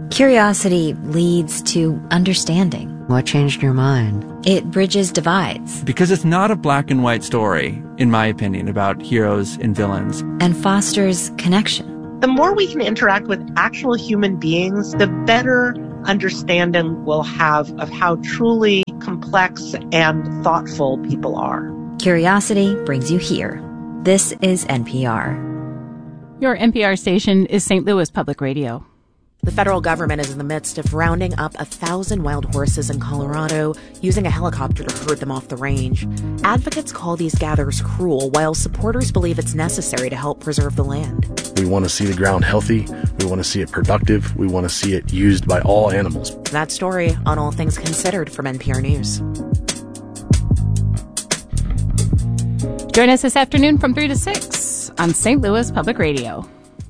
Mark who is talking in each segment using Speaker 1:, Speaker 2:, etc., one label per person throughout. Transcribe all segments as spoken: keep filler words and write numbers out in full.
Speaker 1: Curiosity leads to understanding.
Speaker 2: What changed your mind?
Speaker 1: It bridges divides.
Speaker 3: Because it's not a black and white story, in my opinion, about heroes and villains.
Speaker 1: And fosters connection.
Speaker 4: The more we can interact with actual human beings, the better understanding we'll have of how truly complex and thoughtful people are.
Speaker 1: Curiosity brings you here. This is N P R.
Speaker 5: Your N P R station is Saint Louis Public Radio.
Speaker 6: The federal government is in the midst of rounding up a thousand wild horses in Colorado, using a helicopter to herd them off the range. Advocates call these gatherers cruel, while supporters believe it's necessary to help preserve the land.
Speaker 7: We want to see the ground healthy. We want to see it productive. We want to see it used by all animals.
Speaker 6: That story on All Things Considered from N P R News.
Speaker 5: Join us this afternoon from three to six on Saint Louis Public Radio.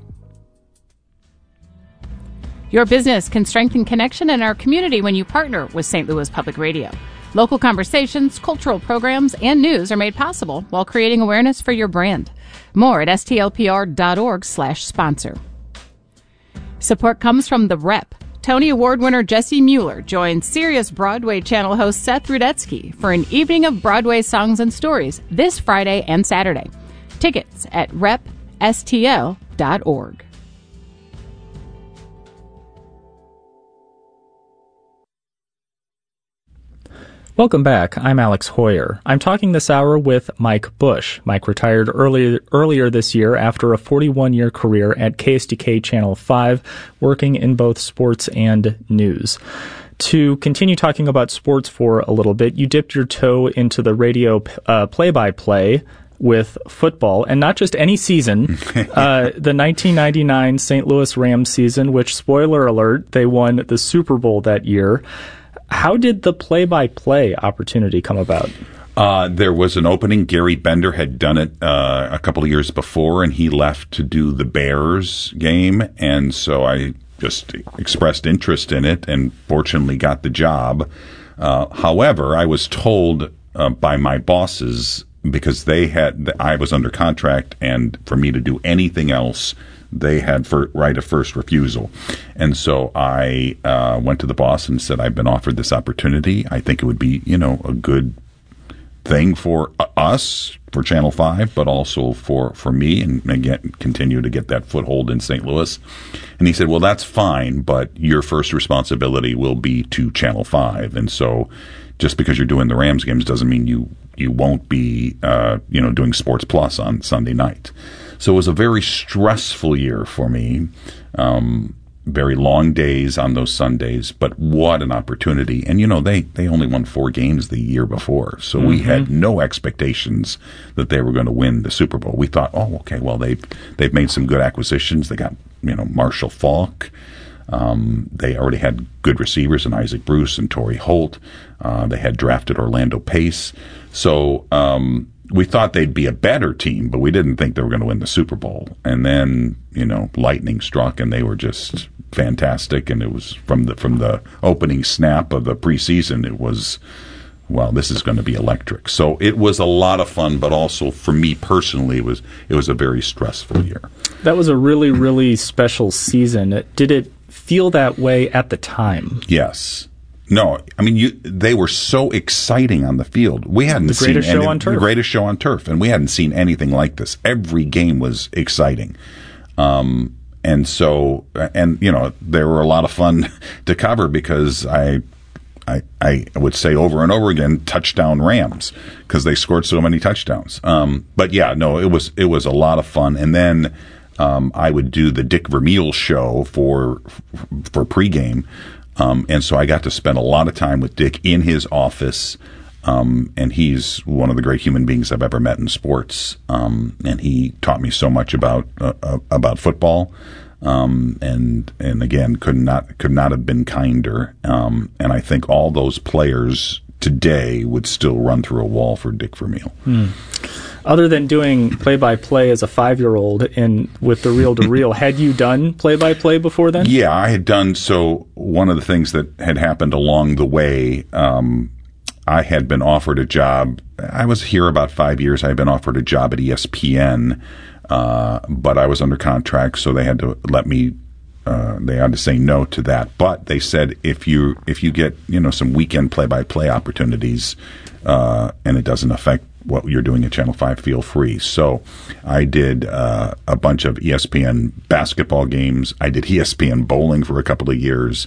Speaker 5: Your business can strengthen connection in our community when you partner with Saint Louis Public Radio. Local conversations, cultural programs, and news are made possible while creating awareness for your brand. More at stlpr.org slash sponsor. Support comes from The Rep. Tony Award winner Jesse Mueller joins Sirius Broadway Channel host Seth Rudetsky for an evening of Broadway songs and stories this Friday and Saturday. Tickets at rep s t l dot org.
Speaker 8: Welcome back. I'm Alex Hoyer. I'm talking this hour with Mike Bush. Mike retired early, earlier this year after a forty-one-year career at K S D K Channel five, working in both sports and news. To continue talking about sports for a little bit, you dipped your toe into the radio uh, play-by-play with football, and not just any season, uh, the nineteen ninety-nine Saint Louis Rams season, which, spoiler alert, they won the Super Bowl that year. How did the play-by-play opportunity come about?
Speaker 9: Uh, there was an opening. Gary Bender had done it uh, a couple of years before, and he left to do the Bears game. And so I just expressed interest in it and fortunately got the job. Uh, however, I was told uh, by my bosses, because they had, I was under contract, and for me to do anything else, they had for, right of first refusal. And so I uh, went to the boss and said, I've been offered this opportunity. I think it would be, you know, a good thing for us, for Channel five, but also for, for me, and again, continue to get that foothold in Saint Louis. And he said, well, that's fine, but your first responsibility will be to Channel five. And so just because you're doing the Rams games doesn't mean you, you won't be, uh, you know, doing Sports Plus on Sunday night. So it was a very stressful year for me, um, very long days on those Sundays, but what an opportunity. And, you know, they, they only won four games the year before, so mm-hmm. we had no expectations that they were going to win the Super Bowl. We thought, oh, okay, well, they've, they've made some good acquisitions. They got, you know, Marshall Faulk. Um, they already had good receivers in Isaac Bruce and Torrey Holt. Uh, they had drafted Orlando Pace. So, um, we thought they'd be a better team, but we didn't think they were going to win the Super Bowl. And then, you know, lightning struck, and they were just fantastic. And it was from the from the opening snap of the preseason, it was, well, this is going to be electric. So it was a lot of fun, but also for me personally, it was it was a very stressful year.
Speaker 8: That was a really, really special season. Did it feel that way at the time?
Speaker 9: Yes. No, I mean, you, they were so exciting on the field. We hadn't
Speaker 8: the
Speaker 9: seen
Speaker 8: greatest
Speaker 9: any,
Speaker 8: show on turf.
Speaker 9: The greatest show on turf, and we hadn't seen anything like this. Every game was exciting. Um, and so, and, you know, they were a lot of fun to cover because I, I, I would say over and over again, touchdown Rams, because they scored so many touchdowns. Um, but yeah, no, it was, it was a lot of fun. And then, um, I would do the Dick Vermeil show for, for pregame. Um, and so I got to spend a lot of time with Dick in his office, um, and he's one of the great human beings I've ever met in sports. Um, and he taught me so much about uh, uh, about football, um, and and again could not could not have been kinder. Um, and I think all those players today would still run through a wall for Dick Vermeil.
Speaker 8: Hmm. Other than doing play-by-play as a five-year-old and with the reel-to-reel, had you done play-by-play before then?
Speaker 9: Yeah, I had done. So one of the things that had happened along the way, um, I had been offered a job. I was here about five years. I had been offered a job at E S P N, uh, but I was under contract, so they had to let me uh, they had to say no to that. But they said if you if you get you know some weekend play-by-play opportunities uh, and it doesn't affect what you're doing at Channel five, feel free. So I did uh, a bunch of E S P N basketball games. I did E S P N bowling for a couple of years.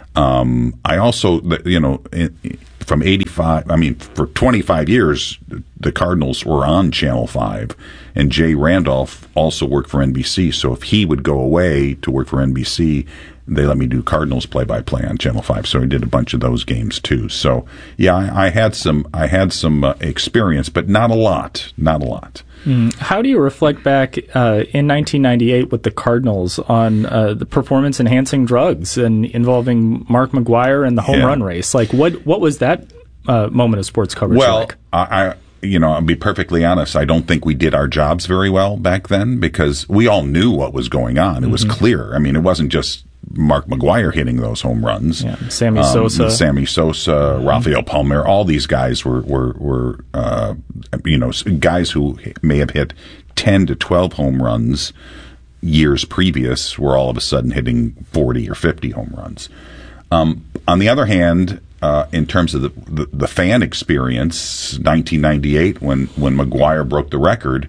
Speaker 9: Um, I also, you know, from eighty-five, I mean, for twenty-five years, the Cardinals were on Channel five, and Jay Randolph also worked for N B C. So if he would go away to work for N B C, they let me do Cardinals play-by-play on Channel five. So I did a bunch of those games too. So yeah, I, I had some, I had some uh, experience, but not a lot, not a lot.
Speaker 8: Mm. How do you reflect back uh, in nineteen ninety-eight with the Cardinals on uh, the performance-enhancing drugs and involving Mark McGwire and the home
Speaker 9: yeah.
Speaker 8: run race? Like, what what was that uh, moment of sports coverage
Speaker 9: well,
Speaker 8: like?
Speaker 9: Well, I, I, you know, I'll be perfectly honest. I don't think we did our jobs very well back then because we all knew what was going on. It mm-hmm. was clear. I mean, it wasn't just Mark McGwire hitting those home runs.
Speaker 8: Yeah, Sammy
Speaker 9: um,
Speaker 8: Sosa.
Speaker 9: Sammy Sosa, mm-hmm. Rafael Palmeiro, all these guys were, were, were uh, you know, guys who may have hit ten to twelve home runs years previous were all of a sudden hitting forty or fifty home runs. Um, on the other hand, uh, in terms of the, the, the fan experience, nineteen ninety-eight, when, when McGwire broke the record,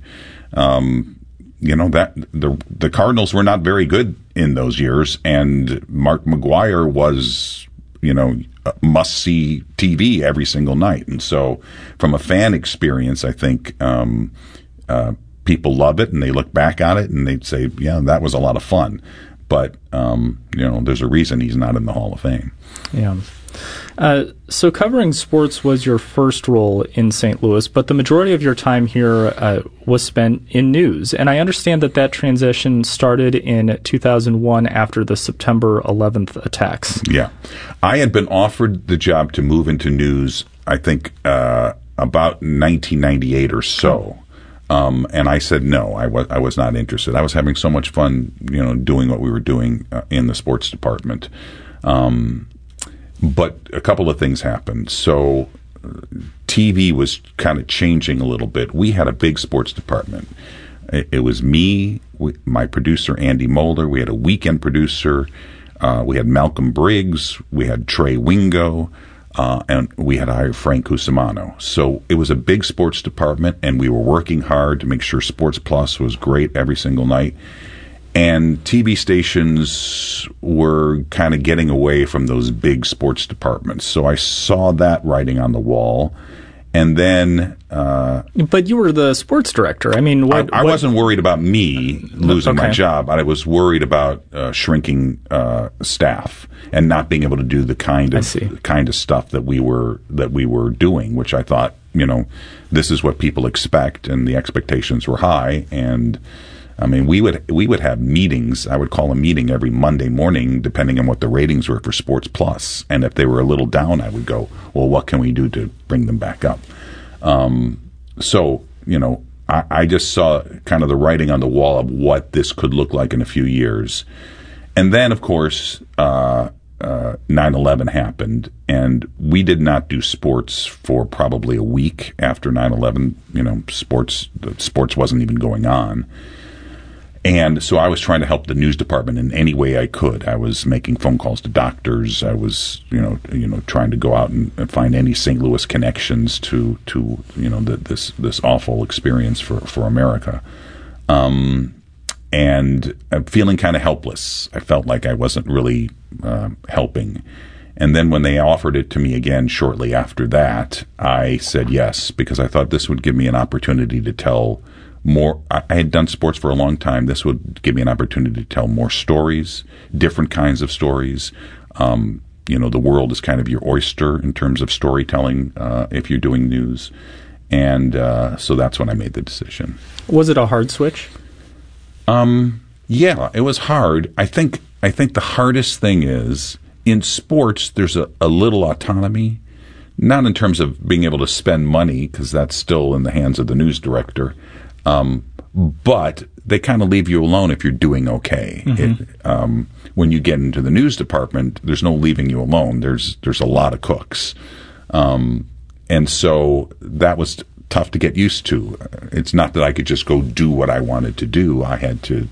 Speaker 9: um, you know, that the the Cardinals were not very good in those years, and Mark McGwire was, you know, must-see T V every single night. And so from a fan experience, I think um, uh, people love it, and they look back on it, and they'd say, yeah, that was a lot of fun. But, um, you know, there's a reason he's not in the Hall of Fame.
Speaker 8: Yeah. Uh, so covering sports was your first role in Saint Louis, but the majority of your time here uh, was spent in news. And I understand that that transition started in two thousand one after the September eleventh attacks.
Speaker 9: Yeah. I had been offered the job to move into news, I think, uh, about nineteen ninety-eight or so. Um, and I said no, I was I was not interested. I was having so much fun, you know, doing what we were doing uh, in the sports department. Um, but a couple of things happened. So uh, T V was kind of changing a little bit. We had a big sports department. It, it was me, we, my producer Andy Mulder. We had a weekend producer. Uh, we had Malcolm Briggs. We had Trey Wingo. Uh, and we had hired Frank Cusimano. So it was a big sports department, and we were working hard to make sure Sports Plus was great every single night. And T V stations were kind of getting away from those big sports departments. So I saw that writing on the wall. And then... Uh,
Speaker 8: but you were the sports director. I mean, what,
Speaker 9: I, I
Speaker 8: what?
Speaker 9: wasn't worried about me losing
Speaker 8: okay.
Speaker 9: my job. I was worried about uh, shrinking uh, staff and not being able to do the kind of kind of stuff that we were that we were doing, which I thought, you know, this is what people expect, and the expectations were high. And I mean, we would we would have meetings. I would call a meeting every Monday morning, depending on what the ratings were for Sports Plus. And if they were a little down, I would go, well, what can we do to bring them back up? Um, so, you know, I, I just saw kind of the writing on the wall of what this could look like in a few years. And then, of course, uh, uh, nine eleven happened, and we did not do sports for probably a week after nine eleven. You know, sports, the sports wasn't even going on. And so I was trying to help the news department in any way I could. I was making phone calls to doctors. I was, you know, you know, trying to go out and, and find any Saint Louis connections to, to you know, the, this this awful experience for for America. Um, and I'm feeling kind of helpless. I felt like I wasn't really uh, helping. And then when they offered it to me again shortly after that, I said yes, because I thought this would give me an opportunity to tell more. I had done sports for a long time. This would give me an opportunity to tell more stories, different kinds of stories. Um, you know, the world is kind of your oyster in terms of storytelling uh, if you're doing news. And uh, so that's when I made the decision.
Speaker 8: Was it a hard switch?
Speaker 9: Um, yeah, it was hard. I think I think the hardest thing is in sports, there's a, a little autonomy, not in terms of being able to spend money, because that's still in the hands of the news director. Um, but they kind of leave you alone if you're doing okay. Mm-hmm. It, um, when you get into the news department, there's no leaving you alone. There's there's a lot of cooks, um, and so that was tough to get used to. It's not that I could just go do what I wanted to do. I had to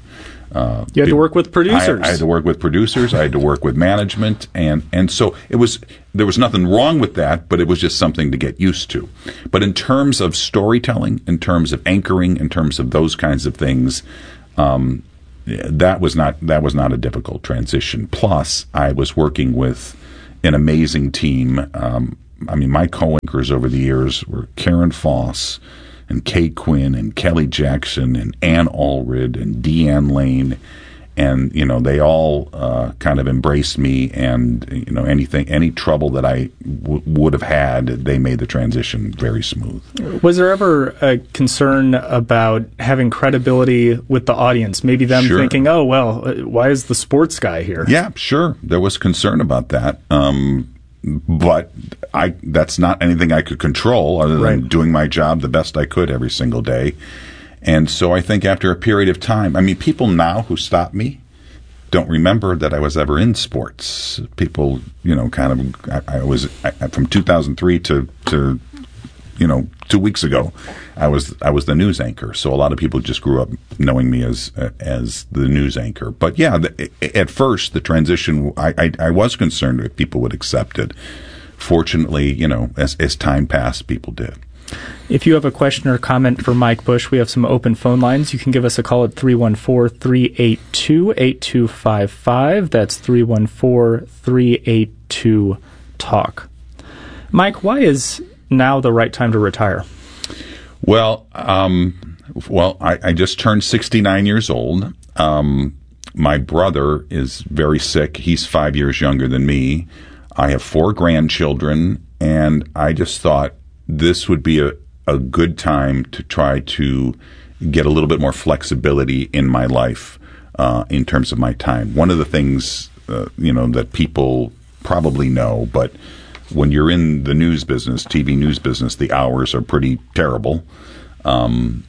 Speaker 9: Uh,
Speaker 8: you had to work with producers.
Speaker 9: I, I had to work with producers. I had to work with management, and and so it was. There was nothing wrong with that, but it was just something to get used to. But in terms of storytelling, in terms of anchoring, in terms of those kinds of things, um, that was not that was not a difficult transition. Plus, I was working with an amazing team. Um, I mean, my co-anchors over the years were Karen Foss and Kay Quinn and Kelly Jackson and Ann Allred and Deanne Lane. And, you know, they all uh, kind of embraced me, and, you know, anything, any trouble that I w- would have had, they made the transition very smooth.
Speaker 8: Was there ever a concern about having credibility with the audience? Maybe them
Speaker 9: Sure.
Speaker 8: thinking, oh, well, why is the sports guy here?
Speaker 9: Yeah, sure. There was concern about that. Um, but I that's not anything I could control other than
Speaker 8: Right.
Speaker 9: doing my job the best I could every single day. And so I think after a period of time, I mean, people now who stop me don't remember that I was ever in sports. People, you know, kind of, I, I was, I, from two thousand three to, to, you know, two weeks ago, I was, I was the news anchor. So a lot of people just grew up knowing me as, uh, as the news anchor. But yeah, the, at first, the transition, I, I, I was concerned if people would accept it. Fortunately, you know, as, as time passed, people did.
Speaker 8: If you have a question or comment for Mike Bush, we have some open phone lines. You can give us a call at three one four, three eight two, eight two five five. That's three one four, three eight two, talk. Mike, why is now the right time to retire?
Speaker 9: Well, um, well, I, I just turned sixty-nine years old. Um, my brother is very sick. He's five years younger than me. I have four grandchildren, and I just thought this would be a, a good time to try to get a little bit more flexibility in my life uh, in terms of my time. One of the things, uh, you know, that people probably know, but when you're in the news business, T V news business, the hours are pretty terrible. Um,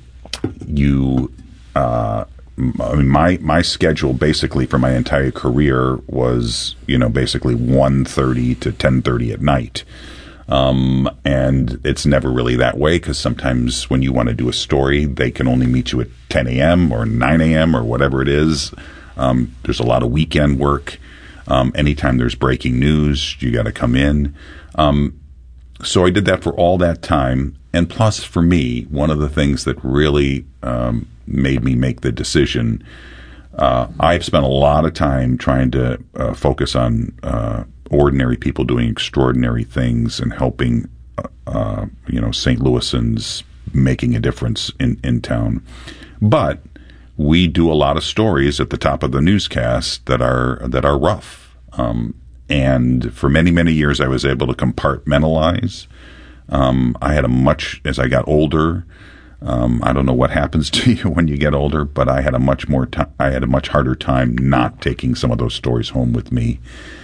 Speaker 9: you, uh, I mean, my, my schedule basically for my entire career was, you know, basically one thirty to ten thirty at night. Um, and it's never really that way, because sometimes when you want to do a story, they can only meet you at ten a.m. or nine a.m. or whatever it is. Um, there's a lot of weekend work. Um, anytime there's breaking news, you got to come in. Um, so I did that for all that time. And plus, for me, one of the things that really um, made me make the decision, uh, I've spent a lot of time trying to uh, focus on uh, ordinary people doing extraordinary things and helping, uh, uh, you know, Saint Louisans making a difference in, in town. But we do a lot of stories at the top of the newscast that are that are rough. Um, and for many, many years, I was able to compartmentalize. Um, I had a much, as I got older, um, I don't know what happens to you when you get older, but I had a much more, t- I had a much harder time not taking some of those stories home with me.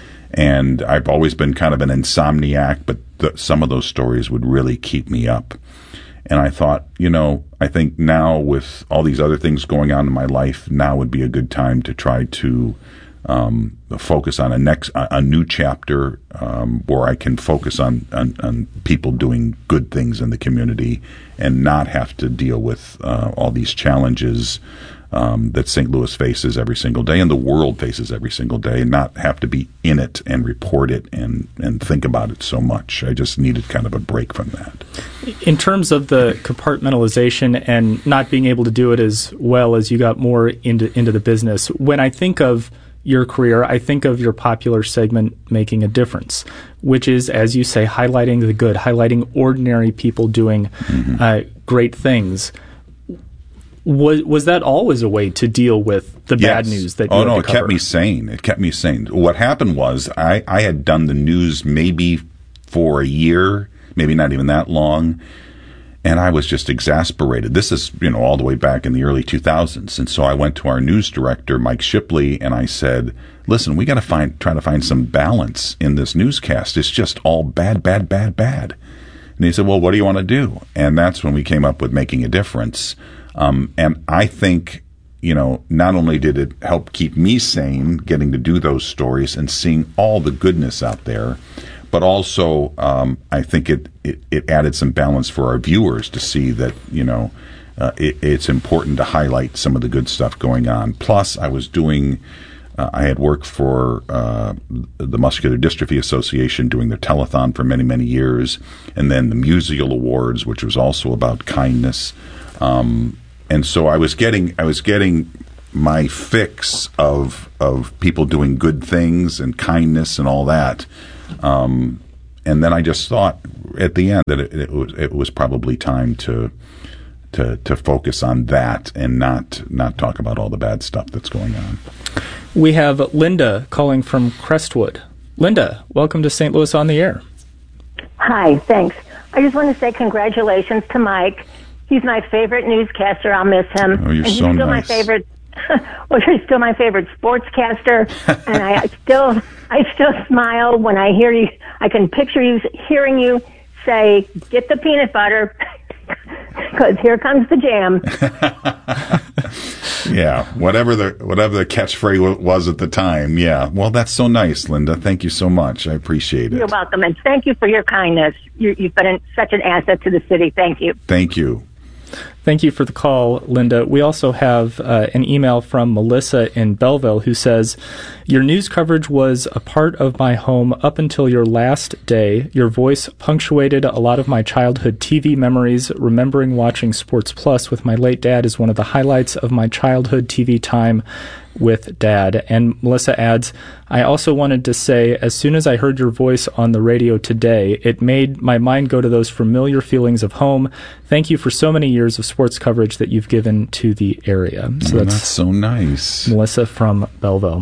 Speaker 9: And I've always been kind of an insomniac, but th- some of those stories would really keep me up. And I thought, you know, I think now with all these other things going on in my life, now would be a good time to try to um, focus on a next, a, a new chapter um, where I can focus on, on, on people doing good things in the community and not have to deal with uh, all these challenges um, that Saint Louis faces every single day and the world faces every single day, and not have to be in it and report it and, and think about it so much. I just needed kind of a break from that.
Speaker 8: In terms of the compartmentalization and not being able to do it as well as you got more into into the business, when I think of your career, I think of your popular segment, Making a Difference, which is, as you say, highlighting the good, highlighting ordinary people doing mm-hmm. uh, great things. Was was that always a way to deal with the
Speaker 9: yes.
Speaker 8: bad news that you
Speaker 9: Oh,
Speaker 8: had
Speaker 9: no,
Speaker 8: to
Speaker 9: it
Speaker 8: cover?
Speaker 9: kept me sane. It kept me sane. What happened was I, I had done the news maybe for a year, maybe not even that long, and I was just exasperated. This is, you know, all the way back in the early two thousands. And so I went to our news director, Mike Shipley, and I said, listen, we got to find try to find some balance in this newscast. It's just all bad, bad, bad, bad. And he said, well, what do you want to do? And that's when we came up with Making a Difference. Um, and I think, you know, not only did it help keep me sane, getting to do those stories and seeing all the goodness out there, but also um, I think it, it, it added some balance for our viewers to see that, you know, uh, it, it's important to highlight some of the good stuff going on. Plus, I was doing, uh, I had worked for uh, the Muscular Dystrophy Association doing their telethon for many, many years, and then the Musial Awards, which was also about kindness. Um, and so I was getting, I was getting my fix of of people doing good things and kindness and all that. Um, and then I just thought at the end that it, it was it was probably time to to to focus on that and not not talk about all the bad stuff that's going on.
Speaker 8: We have Linda calling from Crestwood. Linda, welcome to Saint Louis on the Air.
Speaker 2: Hi, thanks. I just want to say congratulations to Mike. He's my favorite newscaster. I'll miss him.
Speaker 9: Oh, you're
Speaker 2: and he's
Speaker 9: so
Speaker 2: still
Speaker 9: nice.
Speaker 2: my favorite. Well, you're still my favorite sportscaster, and I still, I still smile when I hear you. I can picture you hearing you say, "Get the peanut butter," because here comes the jam.
Speaker 9: Yeah, whatever the whatever the catchphrase was at the time. Yeah, well, that's so nice, Linda. Thank you so much. I appreciate it.
Speaker 2: You're welcome, and thank you for your kindness. You, you've been such an asset to the city. Thank you.
Speaker 9: Thank you.
Speaker 8: Thank you for the call, Linda. We also have uh, an email from Melissa in Belleville who says, your news coverage was a part of my home up until your last day. Your voice punctuated a lot of my childhood T V memories. Remembering watching Sports Plus with my late dad is one of the highlights of my childhood T V time with Dad. And Melissa adds, I also wanted to say, as soon as I heard your voice on the radio today, it made my mind go to those familiar feelings of home. Thank you for so many years of sports coverage that you've given to the area. So
Speaker 9: oh,
Speaker 8: that's,
Speaker 9: that's so nice.
Speaker 8: Melissa from Belleville.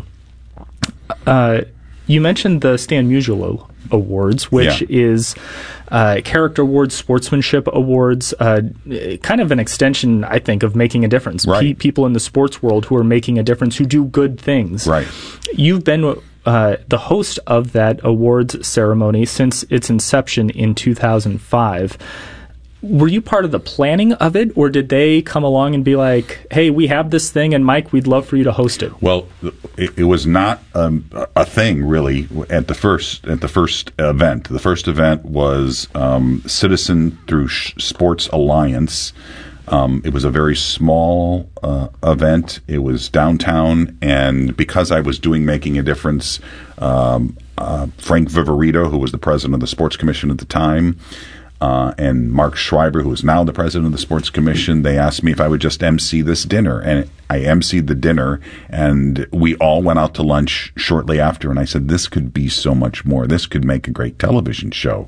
Speaker 8: Uh, you mentioned the Stan Musial Awards, which
Speaker 9: yeah.
Speaker 8: is uh, character awards, sportsmanship awards, uh, kind of an extension, I think, of making a difference.
Speaker 9: Right.
Speaker 8: Pe- people in the sports world who are making a difference, who do good things.
Speaker 9: Right.
Speaker 8: You've been uh, the host of that awards ceremony since its inception in two thousand five. Were you part of the planning of it, or did they come along and be like, hey, we have this thing, and Mike, we'd love for you to host it?
Speaker 9: Well, it, it was not um, a thing, really, at the first at the first event. The first event was um, Citizen Through Sports Alliance. Um, it was a very small uh, event. It was downtown, and because I was doing Making a Difference, um, uh, Frank Viverito, who was the president of the Sports Commission at the time, Uh, and Mark Schreiber, who is now the president of the Sports Commission, they asked me if I would just emcee this dinner. And I emceed the dinner, and we all went out to lunch shortly after. And I said, this could be so much more. This could make a great television show.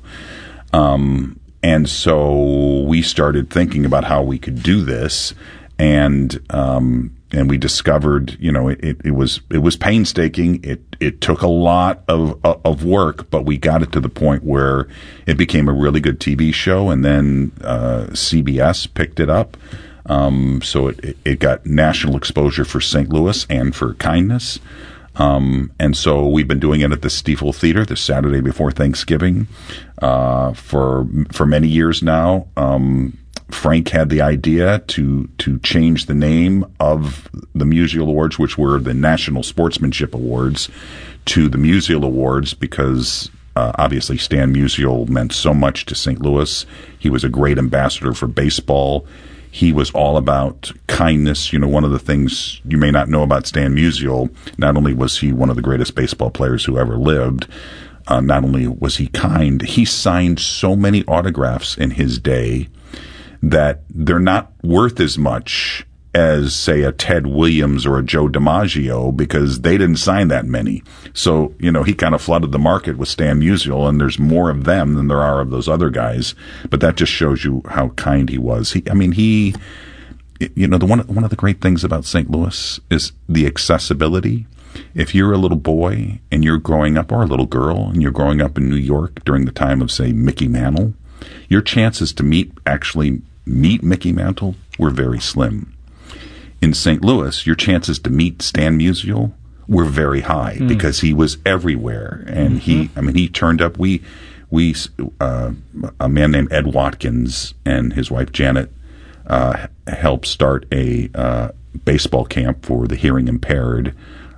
Speaker 9: Um, and so we started thinking about how we could do this. And um, and we discovered, you know, it, it, it was it was painstaking. It it took a lot of of work, but we got it to the point where it became a really good T V show. And then uh, C B S picked it up, um, so it it got national exposure for Saint Louis and for kindness. Um, and so we've been doing it at the Stiefel Theater the Saturday before Thanksgiving uh, for for many years now. Um, Frank had the idea to to change the name of the Musial Awards, which were the National Sportsmanship Awards, to the Musial Awards because uh, obviously Stan Musial meant so much to Saint Louis. He was a great ambassador for baseball. He was all about kindness. You know, one of the things you may not know about Stan Musial, not only was he one of the greatest baseball players who ever lived, uh, not only was he kind, he signed so many autographs in his day that they're not worth as much as, say, a Ted Williams or a Joe DiMaggio because they didn't sign that many. So, you know, he kind of flooded the market with Stan Musial, and there's more of them than there are of those other guys. But that just shows you how kind he was. He, I mean, he, you know, the one, one of the great things about Saint Louis is the accessibility. If you're a little boy and you're growing up, or a little girl, and you're growing up in New York during the time of, say, Mickey Mantle, your chances to meet, actually meet Mickey Mantle were very slim. In Saint Louis, your chances to meet Stan Musial were very high mm. because he was everywhere. And mm-hmm. he, I mean, he turned up. We, we, uh, a man named Ed Watkins and his wife Janet, uh, helped start a, uh, baseball camp for the hearing impaired.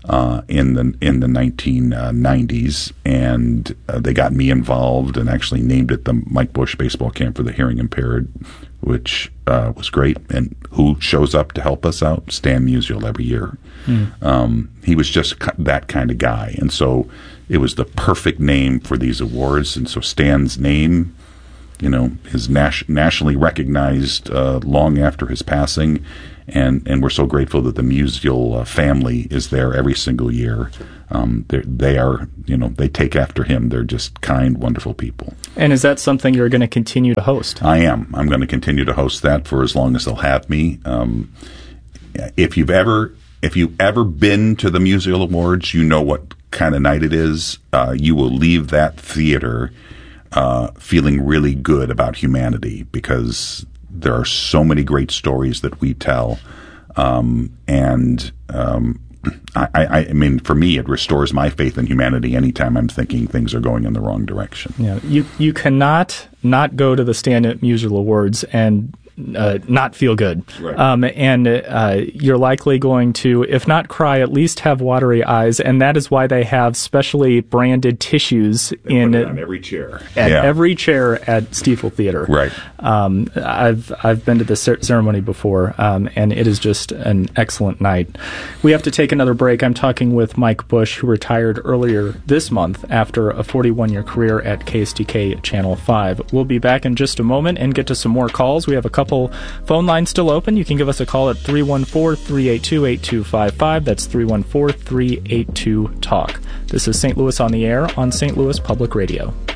Speaker 9: uh, in the in the nineteen nineties, and uh, they got me involved and actually named it the Mike Bush Baseball Camp for the Hearing Impaired, which uh, was great. And who shows up to help us out? Stan Musial every year. Mm. Um, he was just that kind of guy, and so it was the perfect name for these awards. And so Stan's name, you know, is nas- nationally recognized uh, long after his passing, and, and we're so grateful that the Musial uh, family is there every single year. Um, they are, you know, they take after him. They're just kind, wonderful people.
Speaker 8: And is that something you're going to continue to host?
Speaker 9: I am. I'm going to continue to host that for as long as they'll have me. Um, if you've ever, if you've ever been to the Musial Awards, you know what kind of night it is. Uh, you will leave that theater Uh, feeling really good about humanity, because there are so many great stories that we tell. Um, and um, I, I, I mean, for me, it restores my faith in humanity anytime I'm thinking things are going in the wrong direction.
Speaker 8: Yeah, you you cannot not go to the Stan Musial Awards and Uh, not feel good.
Speaker 9: Right.
Speaker 8: Um, and uh, you're likely going to, if not cry, at least have watery eyes. And that is why they have specially branded tissues
Speaker 9: they
Speaker 8: in
Speaker 9: put it on every chair.
Speaker 8: At
Speaker 9: yeah.
Speaker 8: every chair at Stiefel Theater.
Speaker 9: Right.
Speaker 8: Um, I've I've been to the cer- ceremony before, um, and it is just an excellent night. We have to take another break. I'm talking with Mike Bush, who retired earlier this month after a forty-one-year career at K S D K Channel five. We'll be back in just a moment and get to some more calls. We have a couple phone lines still open. You can give us a call at three one four, three eight two, eight two five five. That's three one four, three eight two, TALK. This is Saint Louis on the Air on Saint Louis Public Radio.